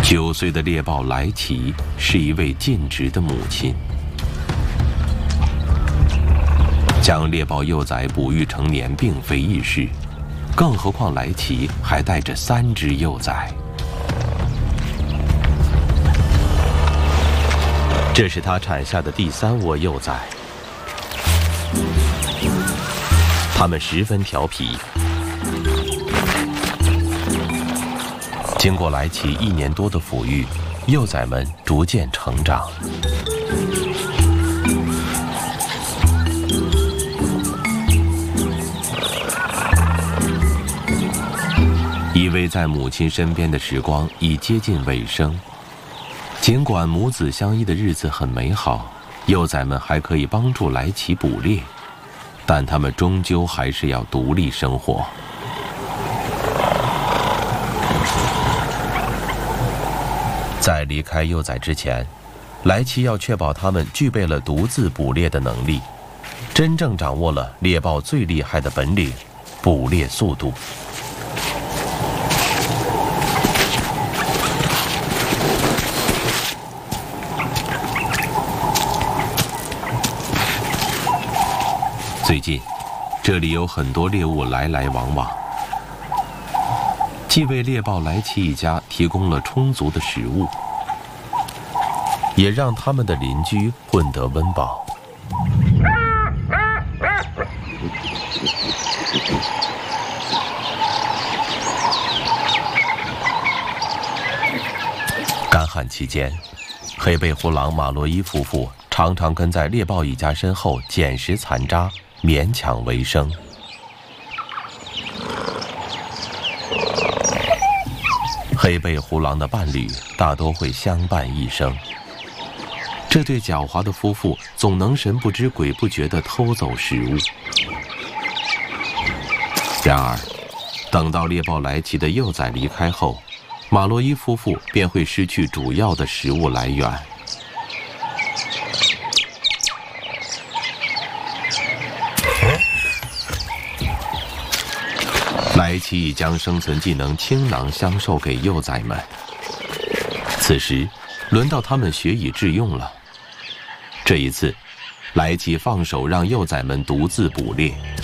9岁的猎豹莱奇是一位尽职的母亲，将猎豹幼崽哺育成年并非易事，更何况莱奇还带着3只幼崽。这是他产下的第3窝幼崽，它们十分调皮。经过莱奇1年多的抚育，幼崽们逐渐成长。依偎在母亲身边的时光已接近尾声，尽管母子相依的日子很美好，幼崽们还可以帮助莱奇捕猎，但它们终究还是要独立生活。在离开幼崽之前，莱奇要确保它们具备了独自捕猎的能力，真正掌握了猎豹最厉害的本领——捕猎速度。最近，这里有很多猎物来来往往，既为猎豹莱奇一家提供了充足的食物，也让他们的邻居混得温饱。干旱期间，黑背狐狼马洛伊夫妇常常跟在猎豹一家身后捡拾残渣，勉强为生。黑背狐狼的伴侣大多会相伴一生，这对狡猾的夫妇总能神不知鬼不觉地偷走食物。然而，等到猎豹莱奇的幼崽离开后，马洛伊夫妇便会失去主要的食物来源。莱奇已将生存技能倾囊相授给幼崽们，此时轮到他们学以致用了。这一次，莱奇放手让幼崽们独自捕猎，